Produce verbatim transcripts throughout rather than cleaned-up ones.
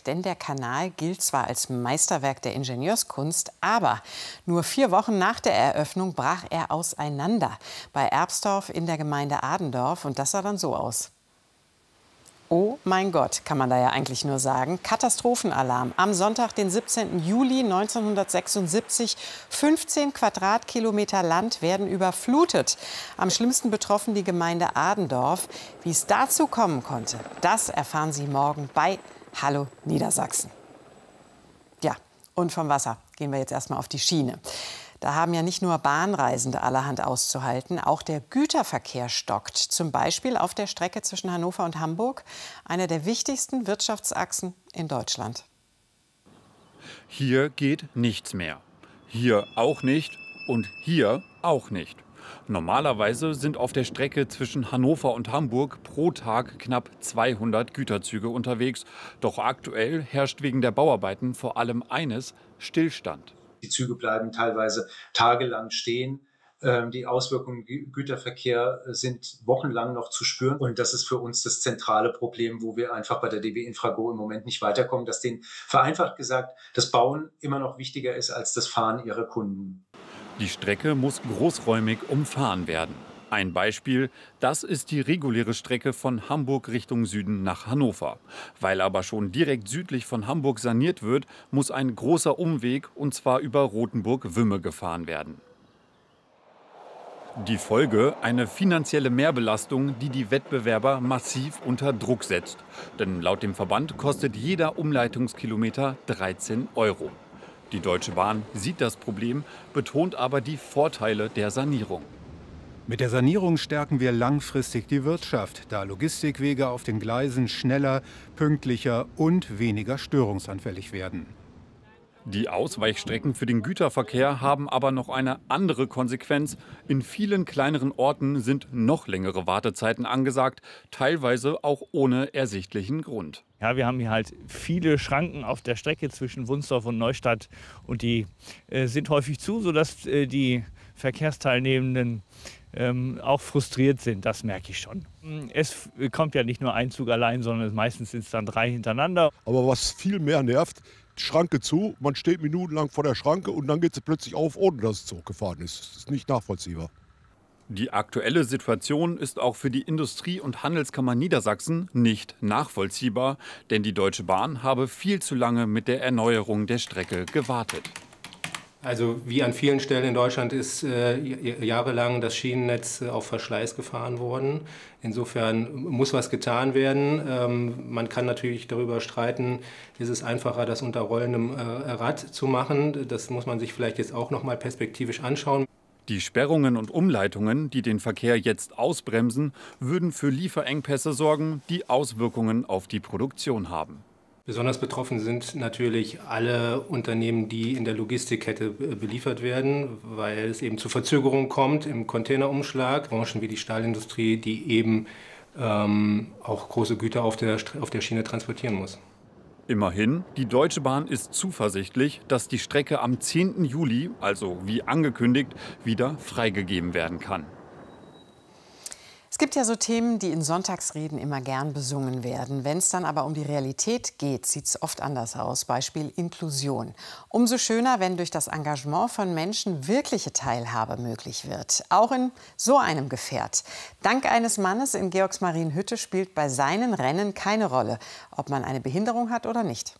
Zweck, denn der Kanal gilt zwar als Meisterwerk der Ingenieurskunst, aber nur vier Wochen nach der Eröffnung brach er auseinander bei Erbsdorf in der Gemeinde Adendorf, und das sah dann so aus. Oh mein Gott, kann man da ja eigentlich nur sagen. Katastrophenalarm. Am Sonntag, den siebzehnten Juli neunzehnhundertsechsundsiebzig. fünfzehn Quadratkilometer Land werden überflutet. Am schlimmsten betroffen die Gemeinde Adendorf. Wie es dazu kommen konnte, das erfahren Sie morgen bei Hallo Niedersachsen. Ja, und vom Wasser gehen wir jetzt erstmal auf die Schiene. Da haben ja nicht nur Bahnreisende allerhand auszuhalten, auch der Güterverkehr stockt. Zum Beispiel auf der Strecke zwischen Hannover und Hamburg, einer der wichtigsten Wirtschaftsachsen in Deutschland. Hier geht nichts mehr. Hier auch nicht und hier auch nicht. Normalerweise sind auf der Strecke zwischen Hannover und Hamburg pro Tag knapp zweihundert Güterzüge unterwegs. Doch aktuell herrscht wegen der Bauarbeiten vor allem eines: Stillstand. Die Züge bleiben teilweise tagelang stehen. Die Auswirkungen im Güterverkehr sind wochenlang noch zu spüren. Und das ist für uns das zentrale Problem, wo wir einfach bei der D B Infrago im Moment nicht weiterkommen, dass denen vereinfacht gesagt das Bauen immer noch wichtiger ist als das Fahren ihrer Kunden. Die Strecke muss großräumig umfahren werden. Ein Beispiel, das ist die reguläre Strecke von Hamburg Richtung Süden nach Hannover. Weil aber schon direkt südlich von Hamburg saniert wird, muss ein großer Umweg, und zwar über Rothenburg-Wümme, gefahren werden. Die Folge: eine finanzielle Mehrbelastung, die die Wettbewerber massiv unter Druck setzt. Denn laut dem Verband kostet jeder Umleitungskilometer dreizehn Euro. Die Deutsche Bahn sieht das Problem, betont aber die Vorteile der Sanierung. Mit der Sanierung stärken wir langfristig die Wirtschaft, da Logistikwege auf den Gleisen schneller, pünktlicher und weniger störungsanfällig werden. Die Ausweichstrecken für den Güterverkehr haben aber noch eine andere Konsequenz. In vielen kleineren Orten sind noch längere Wartezeiten angesagt, teilweise auch ohne ersichtlichen Grund. Ja, wir haben hier halt viele Schranken auf der Strecke zwischen Wunsdorf und Neustadt, und die äh, sind häufig zu, sodass äh, die Verkehrsteilnehmenden ähm, auch frustriert sind. Das merke ich schon. Es kommt ja nicht nur ein Zug allein, sondern meistens sind es dann drei hintereinander. Aber was viel mehr nervt: Schranke zu, man steht minutenlang vor der Schranke und dann geht sie plötzlich auf, ohne dass es zurückgefahren ist. Das ist nicht nachvollziehbar. Die aktuelle Situation ist auch für die Industrie- und Handelskammer Niedersachsen nicht nachvollziehbar, denn die Deutsche Bahn habe viel zu lange mit der Erneuerung der Strecke gewartet. Also wie an vielen Stellen in Deutschland ist äh, jahrelang das Schienennetz äh, auf Verschleiß gefahren worden. Insofern muss was getan werden. Ähm, man kann natürlich darüber streiten, ist es einfacher, das unter rollendem äh, Rad zu machen. Das muss man sich vielleicht jetzt auch noch mal perspektivisch anschauen. Die Sperrungen und Umleitungen, die den Verkehr jetzt ausbremsen, würden für Lieferengpässe sorgen, die Auswirkungen auf die Produktion haben. Besonders betroffen sind natürlich alle Unternehmen, die in der Logistikkette beliefert werden, weil es eben zu Verzögerungen kommt im Containerumschlag. Branchen wie die Stahlindustrie, die eben ähm, auch große Güter auf der, auf der Schiene transportieren muss. Immerhin, die Deutsche Bahn ist zuversichtlich, dass die Strecke am zehnten Juli, also wie angekündigt, wieder freigegeben werden kann. Es gibt ja so Themen, die in Sonntagsreden immer gern besungen werden. Wenn es dann aber um die Realität geht, sieht es oft anders aus. Beispiel Inklusion. Umso schöner, wenn durch das Engagement von Menschen wirkliche Teilhabe möglich wird. Auch in so einem Gefährt. Dank eines Mannes in Georgsmarienhütte spielt bei seinen Rennen keine Rolle, ob man eine Behinderung hat oder nicht.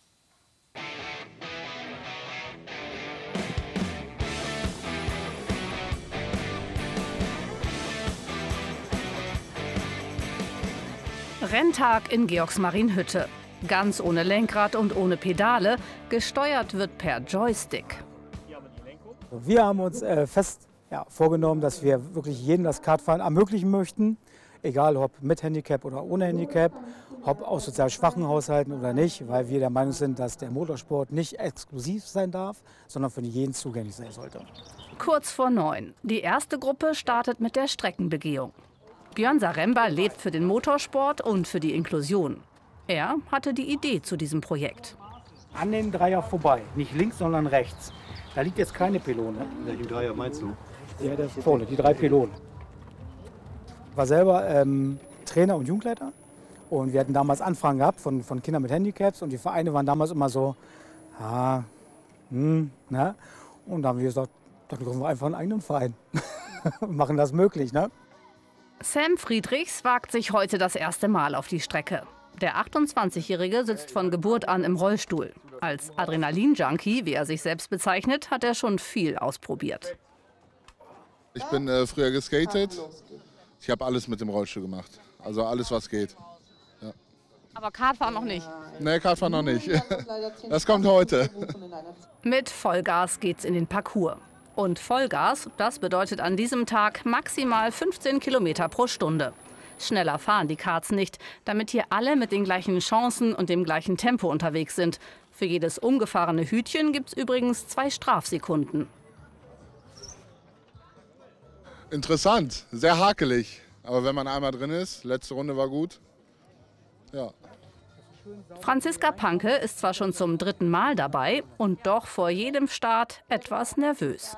Renntag in Georgsmarienhütte. Ganz ohne Lenkrad und ohne Pedale. Gesteuert wird per Joystick. Wir haben uns äh, fest ja, vorgenommen, dass wir wirklich jedem das Kartfahren ermöglichen möchten. Egal ob mit Handicap oder ohne Handicap, ob aus sozial schwachen Haushalten oder nicht, weil wir der Meinung sind, dass der Motorsport nicht exklusiv sein darf, sondern für jeden zugänglich sein sollte. Kurz vor neun. Die erste Gruppe startet mit der Streckenbegehung. Björn Saremba lebt für den Motorsport und für die Inklusion. Er hatte die Idee zu diesem Projekt. An den Dreier vorbei, nicht links, sondern rechts. Da liegt jetzt keine Pylone. Welchen Dreier meinst du? Ja, der vorne, die drei Pylonen. Ich war selber ähm, Trainer und Jugendleiter Und wir hatten damals Anfragen gehabt von, von Kindern mit Handicaps und die Vereine waren damals immer so, ah, hm, ne? Und da haben wir gesagt, dann gründen wir einfach einen eigenen Verein und machen das möglich. Ne? Sam Friedrichs wagt sich heute das erste Mal auf die Strecke. Der achtundzwanzigjährige sitzt von Geburt an im Rollstuhl. Als Adrenalin-Junkie, wie er sich selbst bezeichnet, hat er schon viel ausprobiert. Ich bin äh, früher geskatet. Ich habe alles mit dem Rollstuhl gemacht. Also alles, was geht. Ja. Aber Kartfahren noch nicht? Nee, Kartfahren noch nicht. Das kommt heute. Mit Vollgas geht's in den Parcours. Und Vollgas, das bedeutet an diesem Tag maximal fünfzehn Kilometer pro Stunde. Schneller fahren die Karts nicht, damit hier alle mit den gleichen Chancen und dem gleichen Tempo unterwegs sind. Für jedes umgefahrene Hütchen gibt es übrigens zwei Strafsekunden. Interessant, sehr hakelig. Aber wenn man einmal drin ist, letzte Runde war gut. Ja. Franziska Panke ist zwar schon zum dritten Mal dabei und doch vor jedem Start etwas nervös.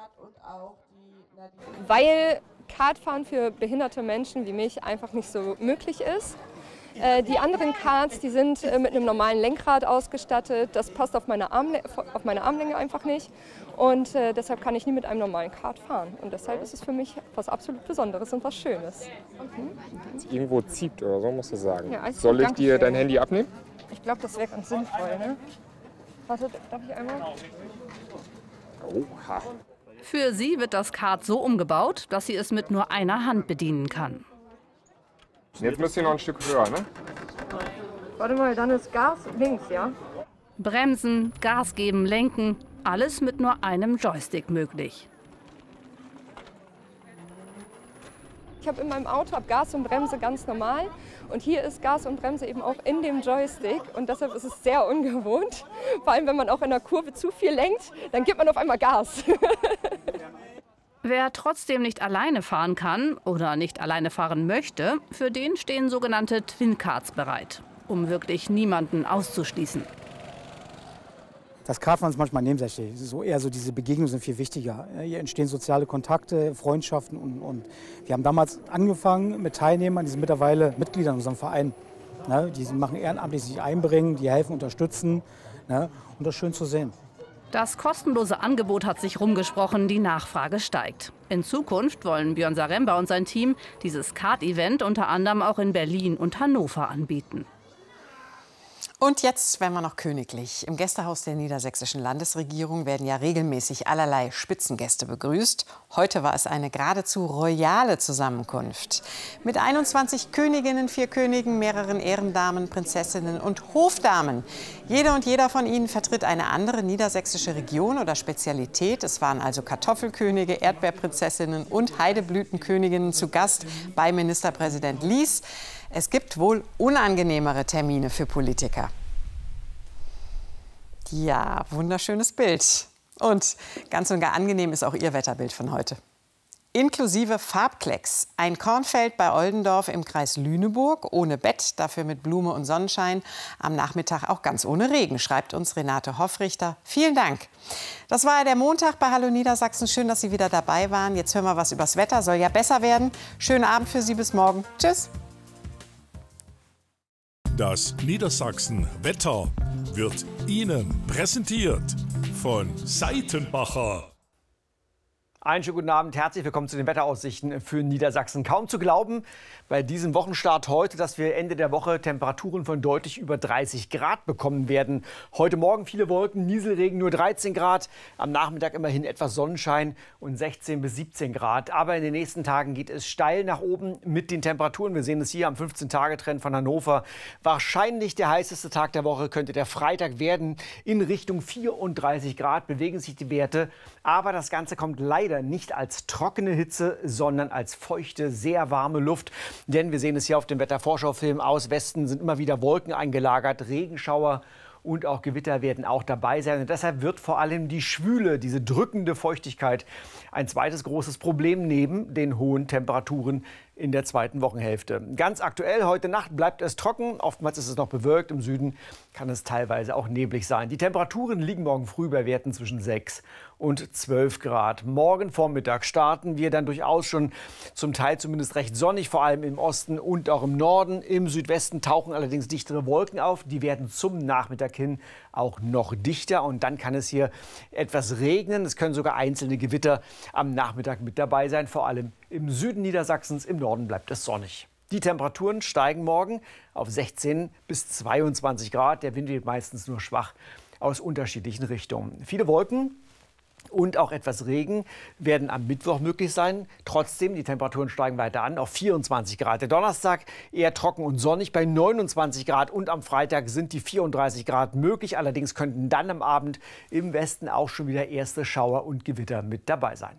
Weil Kartfahren für behinderte Menschen wie mich einfach nicht so möglich ist. Äh, die anderen Karts, die sind äh, mit einem normalen Lenkrad ausgestattet. Das passt auf meine, Armle auf meine Armlänge einfach nicht. Und äh, deshalb kann ich nie mit einem normalen Kart fahren. Und deshalb ist es für mich was absolut Besonderes und was Schönes. Mhm. Irgendwo zieht oder so, musst du sagen. Ja, also soll ich dir schön. dein Handy abnehmen? Ich glaube, das wäre ganz sinnvoll. Ne? Warte, darf ich einmal? Oha. Für sie wird das Kart so umgebaut, dass sie es mit nur einer Hand bedienen kann. Jetzt müsst ihr noch ein Stück höher, ne? Warte mal, dann ist Gas links, ja? Bremsen, Gas geben, lenken, alles mit nur einem Joystick möglich. Ich habe in meinem Auto hab Gas und Bremse ganz normal und hier ist Gas und Bremse eben auch in dem Joystick und deshalb ist es sehr ungewohnt. Vor allem, wenn man auch in der Kurve zu viel lenkt, dann gibt man auf einmal Gas. Wer trotzdem nicht alleine fahren kann oder nicht alleine fahren möchte, für den stehen sogenannte Twin-Karts bereit, um wirklich niemanden auszuschließen. Das Kartfahren ist manchmal nebensächlich. So eher so diese Begegnungen sind viel wichtiger. Hier entstehen soziale Kontakte, Freundschaften und, und wir haben damals angefangen mit Teilnehmern, die sind mittlerweile Mitglieder in unserem Verein. Ne? Die machen ehrenamtlich, sich einbringen, die helfen, unterstützen. Ne? Und das ist schön zu sehen. Das kostenlose Angebot hat sich rumgesprochen, die Nachfrage steigt. In Zukunft wollen Björn Zaremba und sein Team dieses Kart-Event unter anderem auch in Berlin und Hannover anbieten. Und jetzt werden wir noch königlich. Im Gästehaus der niedersächsischen Landesregierung werden ja regelmäßig allerlei Spitzengäste begrüßt. Heute war es eine geradezu royale Zusammenkunft. Mit einundzwanzig Königinnen, vier Königen, mehreren Ehrendamen, Prinzessinnen und Hofdamen. Jede und jeder von ihnen vertritt eine andere niedersächsische Region oder Spezialität. Es waren also Kartoffelkönige, Erdbeerprinzessinnen und Heideblütenköniginnen zu Gast bei Ministerpräsident Lies. Es gibt wohl unangenehmere Termine für Politiker. Ja, wunderschönes Bild. Und ganz und gar angenehm ist auch Ihr Wetterbild von heute. Inklusive Farbklecks. Ein Kornfeld bei Oldendorf im Kreis Lüneburg. Ohne Bett, dafür mit Blume und Sonnenschein. Am Nachmittag auch ganz ohne Regen, schreibt uns Renate Hoffrichter. Vielen Dank. Das war der Montag bei Hallo Niedersachsen. Schön, dass Sie wieder dabei waren. Jetzt hören wir was übers Wetter. Soll ja besser werden. Schönen Abend für Sie. Bis morgen. Tschüss. Das Niedersachsen-Wetter wird Ihnen präsentiert von Seitenbacher. Einen schönen guten Abend, herzlich willkommen zu den Wetteraussichten für Niedersachsen. Kaum zu glauben bei diesem Wochenstart heute, dass wir Ende der Woche Temperaturen von deutlich über dreißig Grad bekommen werden. Heute Morgen viele Wolken, Nieselregen, nur dreizehn Grad. Am Nachmittag immerhin etwas Sonnenschein und sechzehn bis siebzehn Grad. Aber in den nächsten Tagen geht es steil nach oben mit den Temperaturen. Wir sehen es hier am fünfzehn-Tage-Trend von Hannover. Wahrscheinlich der heißeste Tag der Woche könnte der Freitag werden. In Richtung vierunddreißig Grad bewegen sich die Werte. Aber das Ganze kommt leider nicht als trockene Hitze, sondern als feuchte, sehr warme Luft. Denn wir sehen es hier auf dem Wettervorschaufilm aus Westen, sind immer wieder Wolken eingelagert, Regenschauer und auch Gewitter werden auch dabei sein. Und deshalb wird vor allem die Schwüle, diese drückende Feuchtigkeit, ein zweites großes Problem neben den hohen Temperaturen in der zweiten Wochenhälfte. Ganz aktuell, heute Nacht bleibt es trocken. Oftmals ist es noch bewölkt. Im Süden kann es teilweise auch neblig sein. Die Temperaturen liegen morgen früh bei Werten zwischen sechs und zwölf Grad. Morgen Vormittag starten wir dann durchaus schon zum Teil zumindest recht sonnig, vor allem im Osten und auch im Norden. Im Südwesten tauchen allerdings dichtere Wolken auf. Die werden zum Nachmittag hin auch noch dichter. Und dann kann es hier etwas regnen. Es können sogar einzelne Gewitter am Nachmittag mit dabei sein, vor allem im Süden Niedersachsens. Im Norden bleibt es sonnig. Die Temperaturen steigen morgen auf sechzehn bis zweiundzwanzig Grad. Der Wind weht meistens nur schwach aus unterschiedlichen Richtungen. Viele Wolken und auch etwas Regen werden am Mittwoch möglich sein. Trotzdem, die Temperaturen steigen weiter an auf vierundzwanzig Grad. Der Donnerstag eher trocken und sonnig bei neunundzwanzig Grad. Und am Freitag sind die vierunddreißig Grad möglich. Allerdings könnten dann am Abend im Westen auch schon wieder erste Schauer und Gewitter mit dabei sein.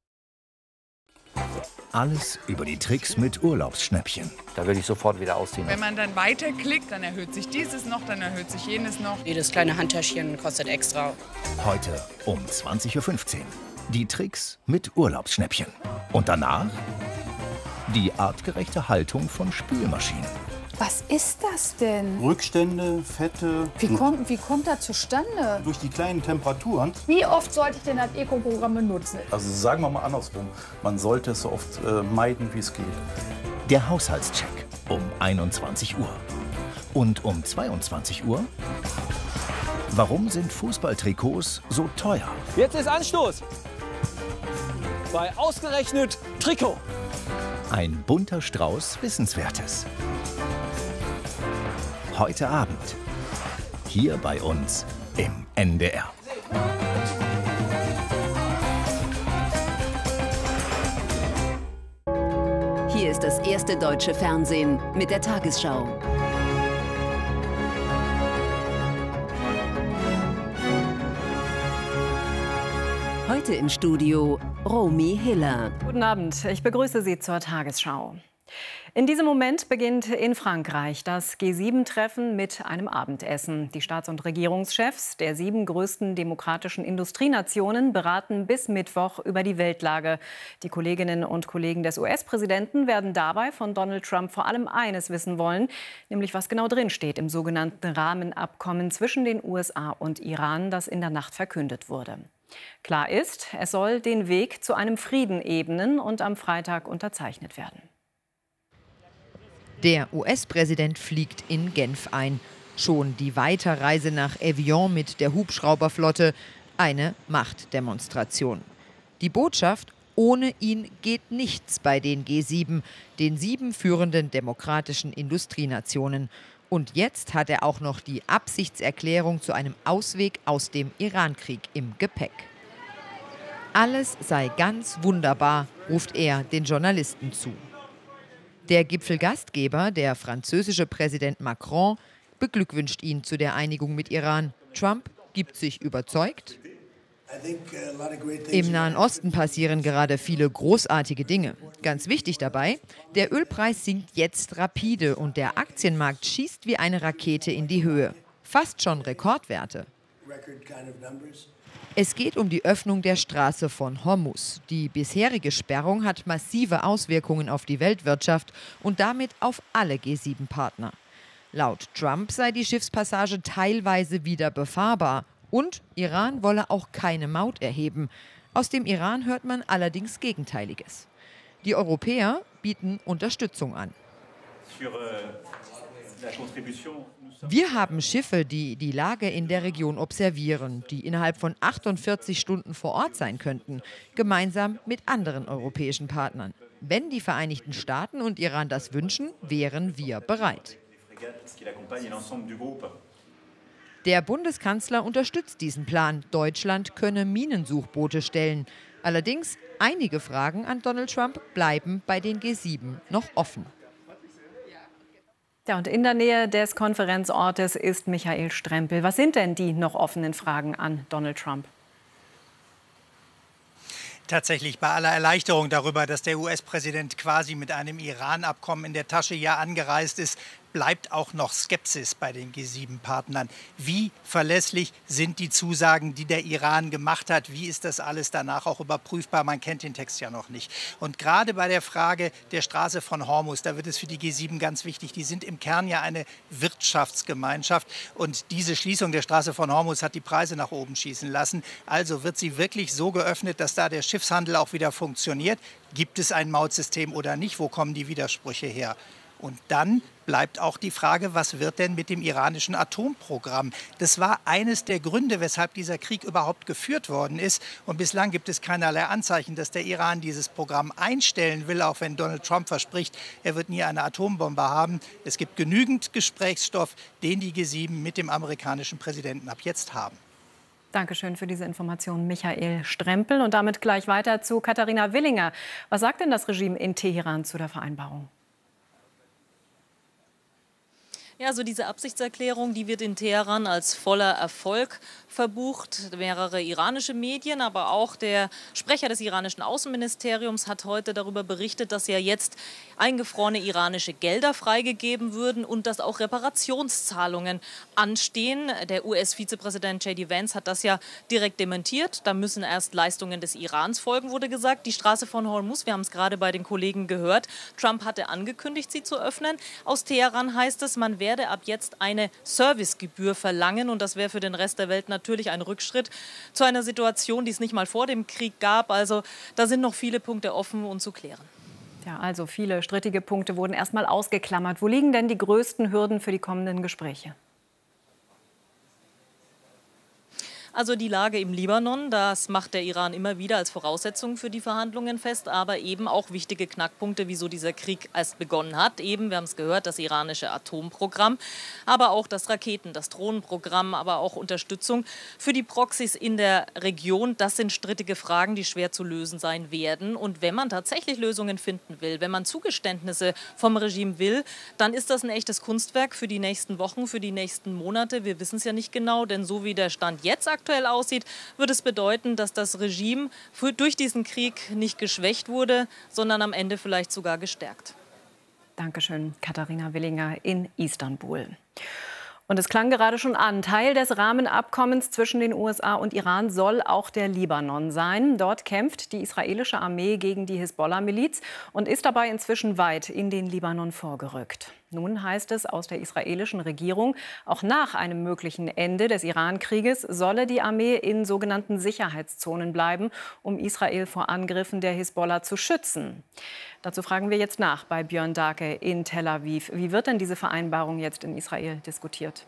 Alles über die Tricks mit Urlaubsschnäppchen. Da will ich sofort wieder ausziehen. Wenn man dann weiterklickt, dann erhöht sich dieses noch, dann erhöht sich jenes noch. Jedes kleine Handtäschchen kostet extra. Heute um zwanzig Uhr fünfzehn. Die Tricks mit Urlaubsschnäppchen. Und danach die artgerechte Haltung von Spülmaschinen. Was ist das denn? Rückstände, Fette. Wie kommt, wie kommt das zustande? Durch die kleinen Temperaturen. Wie oft sollte ich denn das Eco-Programm benutzen? Also sagen wir mal andersrum. Man sollte es so oft äh, meiden, wie es geht. Der Haushaltscheck um einundzwanzig Uhr. Und um zweiundzwanzig Uhr? Warum sind Fußballtrikots so teuer? Jetzt ist Anstoß. Bei ausgerechnet Trikot. Ein bunter Strauß Wissenswertes. Heute Abend. Hier bei uns im N D R. Hier ist das erste deutsche Fernsehen mit der Tagesschau. Heute im Studio Romy Hiller. Guten Abend, ich begrüße Sie zur Tagesschau. In diesem Moment beginnt in Frankreich das G sieben Treffen mit einem Abendessen. Die Staats- und Regierungschefs der sieben größten demokratischen Industrienationen beraten bis Mittwoch über die Weltlage. Die Kolleginnen und Kollegen des U S-Präsidenten werden dabei von Donald Trump vor allem eines wissen wollen, nämlich was genau drinsteht im sogenannten Rahmenabkommen zwischen den U S A und Iran, das in der Nacht verkündet wurde. Klar ist, es soll den Weg zu einem Frieden ebnen und am Freitag unterzeichnet werden. Der U S-Präsident fliegt in Genf ein. Schon die Weiterreise nach Evian mit der Hubschrauberflotte, eine Machtdemonstration. Die Botschaft: Ohne ihn geht nichts bei den G sieben, den sieben führenden demokratischen Industrienationen. Und jetzt hat er auch noch die Absichtserklärung zu einem Ausweg aus dem Irankrieg im Gepäck. Alles sei ganz wunderbar, ruft er den Journalisten zu. Der Gipfelgastgeber, der französische Präsident Macron, beglückwünscht ihn zu der Einigung mit Iran. Trump gibt sich überzeugt. Im Nahen Osten passieren gerade viele großartige Dinge. Ganz wichtig dabei, der Ölpreis sinkt jetzt rapide und der Aktienmarkt schießt wie eine Rakete in die Höhe. Fast schon Rekordwerte. Es geht um die Öffnung der Straße von Hormuz. Die bisherige Sperrung hat massive Auswirkungen auf die Weltwirtschaft und damit auf alle G sieben Partner. Laut Trump sei die Schiffspassage teilweise wieder befahrbar und Iran wolle auch keine Maut erheben. Aus dem Iran hört man allerdings Gegenteiliges. Die Europäer bieten Unterstützung an. Wir haben Schiffe, die die Lage in der Region observieren, die innerhalb von achtundvierzig Stunden vor Ort sein könnten, gemeinsam mit anderen europäischen Partnern. Wenn die Vereinigten Staaten und Iran das wünschen, wären wir bereit. Der Bundeskanzler unterstützt diesen Plan. Deutschland könne Minensuchboote stellen. Allerdings, einige Fragen an Donald Trump bleiben bei den G sieben noch offen. Ja, und in der Nähe des Konferenzortes ist Michael Strempel. Was sind denn die noch offenen Fragen an Donald Trump? Tatsächlich bei aller Erleichterung darüber, dass der U S-Präsident quasi mit einem Iran-Abkommen in der Tasche ja angereist ist, bleibt auch noch Skepsis bei den G sieben Partnern. Wie verlässlich sind die Zusagen, die der Iran gemacht hat? Wie ist das alles danach auch überprüfbar? Man kennt den Text ja noch nicht. Und gerade bei der Frage der Straße von Hormuz, da wird es für die G sieben ganz wichtig. Die sind im Kern ja eine Wirtschaftsgemeinschaft. Und diese Schließung der Straße von Hormuz hat die Preise nach oben schießen lassen. Also wird sie wirklich so geöffnet, dass da der Schiffshandel auch wieder funktioniert? Gibt es ein Mautsystem oder nicht? Wo kommen die Widersprüche her? Und dann bleibt auch die Frage, was wird denn mit dem iranischen Atomprogramm? Das war eines der Gründe, weshalb dieser Krieg überhaupt geführt worden ist. Und bislang gibt es keinerlei Anzeichen, dass der Iran dieses Programm einstellen will, auch wenn Donald Trump verspricht, er wird nie eine Atombombe haben. Es gibt genügend Gesprächsstoff, den die G sieben mit dem amerikanischen Präsidenten ab jetzt haben. Dankeschön für diese Information, Michael Strempel. Und damit gleich weiter zu Katharina Willinger. Was sagt denn das Regime in Teheran zu der Vereinbarung? Ja, also diese Absichtserklärung, die wird in Teheran als voller Erfolg verbucht. Mehrere iranische Medien, aber auch der Sprecher des iranischen Außenministeriums hat heute darüber berichtet, dass ja jetzt eingefrorene iranische Gelder freigegeben würden und dass auch Reparationszahlungen anstehen. Der U S-Vizepräsident J D Vance hat das ja direkt dementiert. Da müssen erst Leistungen des Irans folgen, wurde gesagt. Die Straße von Hormuz, wir haben es gerade bei den Kollegen gehört, Trump hatte angekündigt, sie zu öffnen. Aus Teheran heißt es, man werde ab jetzt eine Servicegebühr verlangen und das wäre für den Rest der Welt natürlich ein Rückschritt zu einer Situation, die es nicht mal vor dem Krieg gab. Also da sind noch viele Punkte offen und zu klären. Ja, also viele strittige Punkte wurden erst mal ausgeklammert. Wo liegen denn die größten Hürden für die kommenden Gespräche? Also die Lage im Libanon, das macht der Iran immer wieder als Voraussetzung für die Verhandlungen fest, aber eben auch wichtige Knackpunkte, wieso dieser Krieg erst begonnen hat. Eben, wir haben es gehört, das iranische Atomprogramm, aber auch das Raketen-, das Drohnenprogramm, aber auch Unterstützung für die Proxys in der Region. Das sind strittige Fragen, die schwer zu lösen sein werden. Und wenn man tatsächlich Lösungen finden will, wenn man Zugeständnisse vom Regime will, dann ist das ein echtes Kunstwerk für die nächsten Wochen, für die nächsten Monate. Wir wissen es ja nicht genau, denn so wie der Stand jetzt aktuell aussieht, würde es bedeuten, dass das Regime für, durch diesen Krieg nicht geschwächt wurde, sondern am Ende vielleicht sogar gestärkt. Dankeschön, Katharina Willinger in Istanbul. Und es klang gerade schon an, Teil des Rahmenabkommens zwischen den U S A und Iran soll auch der Libanon sein. Dort kämpft die israelische Armee gegen die Hisbollah-Miliz und ist dabei inzwischen weit in den Libanon vorgerückt. Nun heißt es aus der israelischen Regierung, auch nach einem möglichen Ende des Iran-Krieges solle die Armee in sogenannten Sicherheitszonen bleiben, um Israel vor Angriffen der Hisbollah zu schützen. Dazu fragen wir jetzt nach bei Björn Dake in Tel Aviv. Wie wird denn diese Vereinbarung jetzt in Israel diskutiert?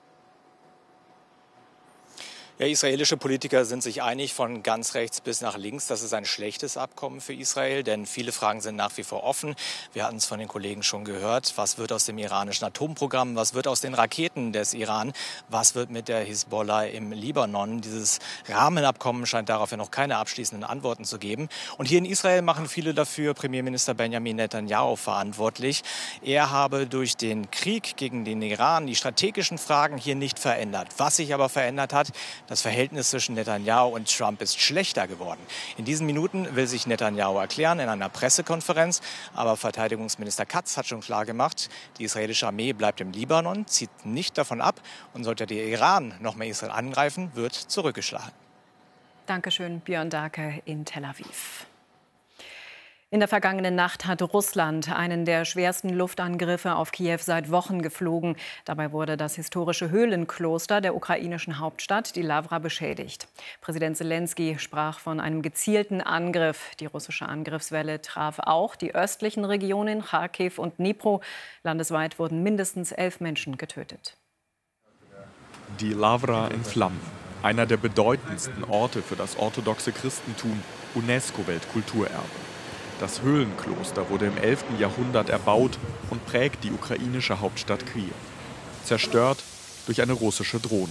Ja, israelische Politiker sind sich einig, von ganz rechts bis nach links. Das ist ein schlechtes Abkommen für Israel, denn viele Fragen sind nach wie vor offen. Wir hatten es von den Kollegen schon gehört. Was wird aus dem iranischen Atomprogramm? Was wird aus den Raketen des Iran? Was wird mit der Hisbollah im Libanon? Dieses Rahmenabkommen scheint darauf ja noch keine abschließenden Antworten zu geben. Und hier in Israel machen viele dafür Premierminister Benjamin Netanyahu verantwortlich. Er habe durch den Krieg gegen den Iran die strategischen Fragen hier nicht verändert. Was sich aber verändert hat, das Verhältnis zwischen Netanyahu und Trump ist schlechter geworden. In diesen Minuten will sich Netanyahu erklären in einer Pressekonferenz. Aber Verteidigungsminister Katz hat schon klar gemacht, die israelische Armee bleibt im Libanon, zieht nicht davon ab. Und sollte der Iran noch mehr Israel angreifen, wird zurückgeschlagen. Dankeschön, Björn Dake in Tel Aviv. In der vergangenen Nacht hat Russland einen der schwersten Luftangriffe auf Kiew seit Wochen geflogen. Dabei wurde das historische Höhlenkloster der ukrainischen Hauptstadt, die Lawra, beschädigt. Präsident Selenskyj sprach von einem gezielten Angriff. Die russische Angriffswelle traf auch die östlichen Regionen Charkiw und Dnipro. Landesweit wurden mindestens elf Menschen getötet. Die Lawra in Flammen. Einer der bedeutendsten Orte für das orthodoxe Christentum, UNESCO-Weltkulturerbe. Das Höhlenkloster wurde im elften Jahrhundert erbaut und prägt die ukrainische Hauptstadt Kiew. Zerstört durch eine russische Drohne.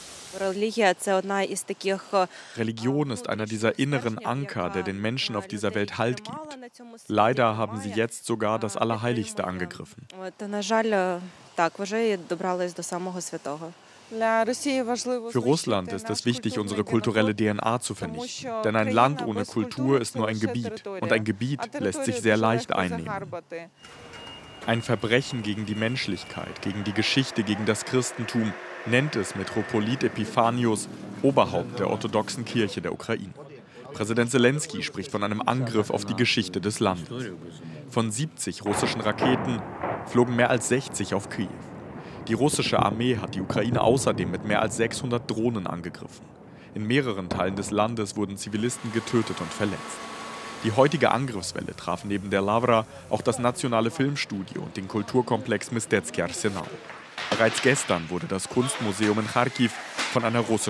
Religion ist einer dieser inneren Anker, der den Menschen auf dieser Welt Halt gibt. Leider haben sie jetzt sogar das Allerheiligste angegriffen. Für Russland ist es wichtig, unsere kulturelle D N A zu vernichten. Denn ein Land ohne Kultur ist nur ein Gebiet. Und ein Gebiet lässt sich sehr leicht einnehmen. Ein Verbrechen gegen die Menschlichkeit, gegen die Geschichte, gegen das Christentum, nennt es Metropolit Epiphanius, Oberhaupt der orthodoxen Kirche der Ukraine. Präsident Zelensky spricht von einem Angriff auf die Geschichte des Landes. Von siebzig russischen Raketen flogen mehr als sechzig auf Kiew. Die russische Armee hat die Ukraine außerdem mit mehr als sechshundert Drohnen angegriffen. In mehreren Teilen des Landes wurden Zivilisten getötet und verletzt. Die heutige Angriffswelle traf neben der Lavra auch das nationale Filmstudio und den Kulturkomplex Mistecki Arsenal. Bereits gestern wurde das Kunstmuseum in Charkiw von einer russischen